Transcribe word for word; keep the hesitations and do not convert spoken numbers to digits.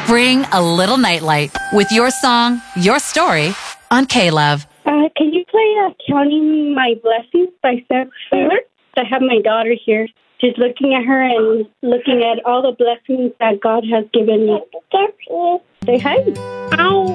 Bring a little nightlight with your song, your story on K-Love. Uh, can you play uh, Counting My Blessings by Sarah Taylor? I have my daughter here. She's looking at her and looking at all the blessings that God has given me. Say hi. Ow.